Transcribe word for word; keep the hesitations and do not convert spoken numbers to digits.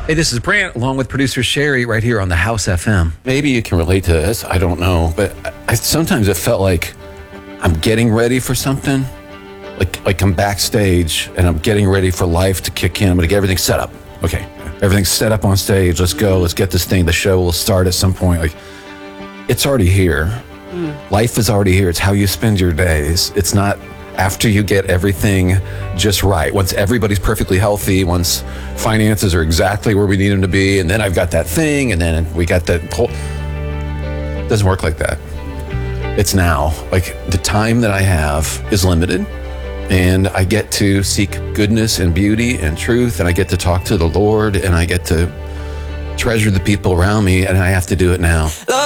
Hey, this is Brant, along with producer Sherry, right here on the House F M. Maybe you can relate to this. I don't know, but I, sometimes it felt like I'm getting ready for something. Like, like I'm backstage and I'm getting ready for life to kick in. I'm going to get everything set up. Okay, everything's set up on stage. Let's go. Let's get this thing. The show will start at some point. Like, it's already here. Mm. Life is already here. It's how you spend your days. It's not after you get everything just right. Once everybody's perfectly healthy, once finances are exactly where we need them to be, and then I've got that thing, and then we got that whole... It doesn't work like that. It's now. Like, the time that I have is limited, and I get to seek goodness and beauty and truth, and I get to talk to the Lord, and I get to treasure the people around me, and I have to do it now.